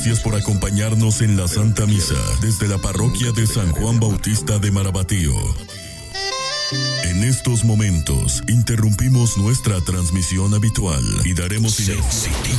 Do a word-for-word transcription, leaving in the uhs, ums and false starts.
Gracias por acompañarnos en la Santa Misa desde la parroquia de San Juan Bautista de Marabatío. En estos momentos interrumpimos nuestra transmisión habitual y daremos inicio.